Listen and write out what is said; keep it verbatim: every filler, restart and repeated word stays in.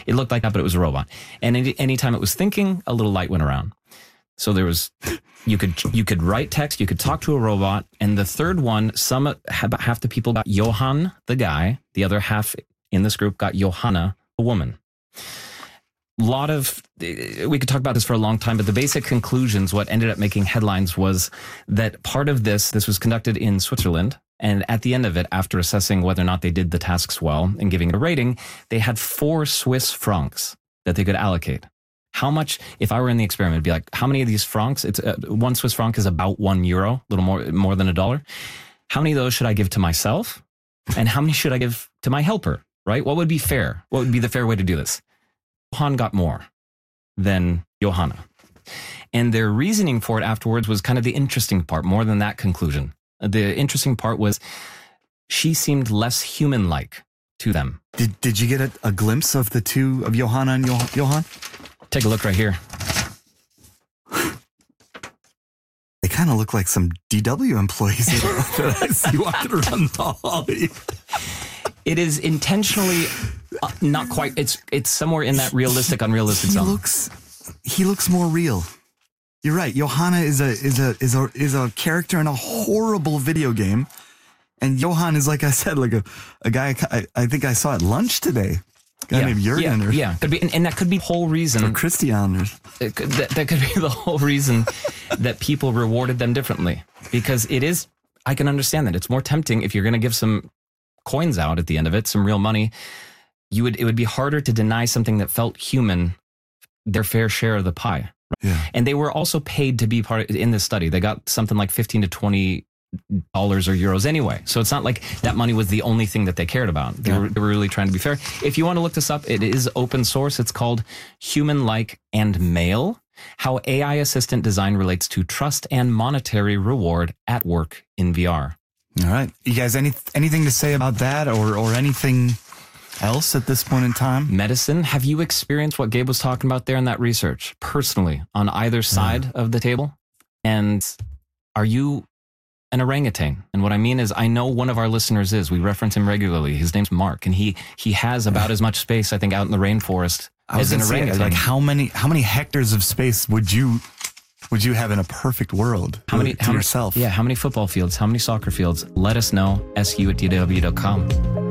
It looked like that, but it was a robot. And any, anytime it was thinking, a little light went around. So there was, you could you could write text, you could talk to a robot, and the third one, some half the people got Johan, the guy, the other half in this group got Johanna, a woman. A lot of, we could talk about this for a long time, but the basic conclusions, what ended up making headlines was that part of this, this was conducted in Switzerland, and at the end of it, after assessing whether or not they did the tasks well and giving it a rating, they had four Swiss francs that they could allocate. How much, if I were in the experiment, it'd be like, how many of these francs, it's uh, one Swiss franc is about one euro, a little more, more than a dollar. How many of those should I give to myself? And how many should I give to my helper, right? What would be fair? What would be the fair way to do this? Johan got more than Johanna. And their reasoning for it afterwards was kind of the interesting part, more than that conclusion. The interesting part was she seemed less human-like to them. Did Did you get a, a glimpse of the two, of Johanna and Joh- Johan? Take a look right here. They kind of look like some D W employees that I see walking around the hall. It is intentionally uh, not quite. It's it's somewhere in that realistic, unrealistic he zone. Looks, he looks more real. You're right. Johanna is a is a is a is a character in a horrible video game, and Johan is, like I said, like a, a guy I, I think I saw at lunch today. A guy yeah, named Jurgen, yeah, or, yeah. Could be, and, and that could be the whole reason. Or Christian, or it could, that, that could be the whole reason that people rewarded them differently. Because it is, I can understand that it's more tempting if you're going to give some coins out at the end of it, some real money. You would, it would be harder to deny something that felt human their fair share of the pie. Yeah. And they were also paid to be part of, in this study. They got something like fifteen to twenty dollars or euros anyway. So it's not like that money was the only thing that they cared about. They, yeah. were, they were really trying to be fair. If you want to look this up, it is open source. It's called Human-Like and Male: How A I Assistant Design Relates to Trust and Monetary Reward at Work in V R. All right. You guys, any anything to say about that, or, or anything else at this point in time? Medicine. Have you experienced what Gabe was talking about there in that research personally on either side yeah. of the table? And are you an orangutan? And what I mean is, I know one of our listeners is. We reference him regularly. His name's Mark, and he he has about as much space, I think, out in the rainforest I was as an orangutan. Say, like, how many how many hectares of space would you would you have in a perfect world? How many to how yourself? Many, yeah, how many football fields? How many soccer fields? Let us know. S U at D W dot com.